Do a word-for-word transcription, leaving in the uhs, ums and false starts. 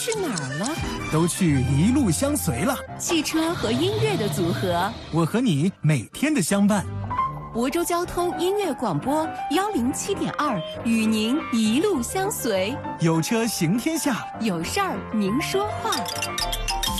去哪儿了？ 都去一路相随了。 汽车和音乐的组合， 我和你每天的相伴。 亳州交通音乐广播幺零七点二，与您一路相随。 有车行天下， 有事儿您说话。